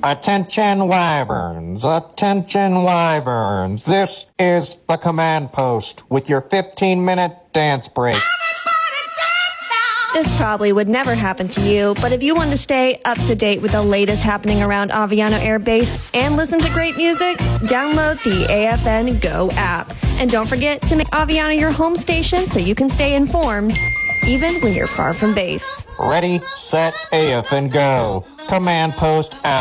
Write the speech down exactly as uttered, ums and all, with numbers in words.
Attention wyverns, attention wyverns. This is the command post with your fifteen minute dance break. This probably would never happen to you, but if you want to stay up to date with the latest happening around Aviano Air Base and listen to great music, download the A F N Go app. And don't forget to make Aviano your home station so you can stay informed, even when you're far from base. Ready, set, A F N Go. Command post out.